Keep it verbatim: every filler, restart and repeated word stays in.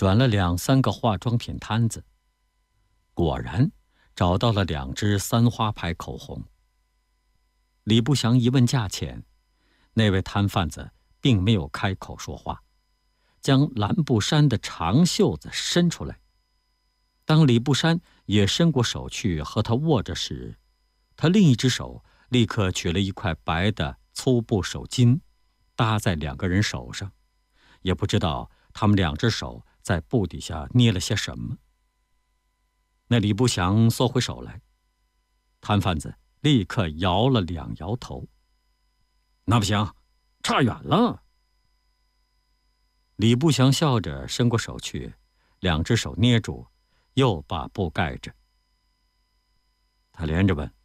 转了两三个化妆品摊子，果然找到了两支三花牌口红。李不祥一问价钱，那位摊贩子并没有开口说话，将蓝布衫的长袖子伸出来。当李不山也伸过手去和他握着时，他另一只手立刻取了一块白的粗布手巾，搭在两个人手上，也不知道他们两只手在布底下捏了些什么。那李不祥缩回手来，摊贩子立刻摇了两摇头：“那不行，差远了。”李不祥笑着伸过手去，两只手捏住，又把布盖着。他连着问：“